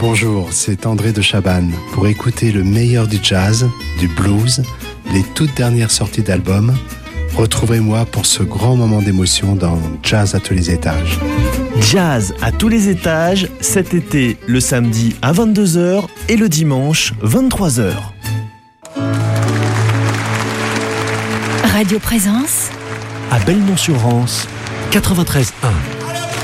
Bonjour, c'est André de Chabannes. Pour écouter le meilleur du jazz, du blues, les toutes dernières sorties d'albums, retrouvez-moi pour ce grand moment d'émotion dans Jazz à tous les étages. Jazz à tous les étages, cet été, le samedi à 22h et le dimanche 23h. Radio Présence À Belmont-sur-Rance, 93.1.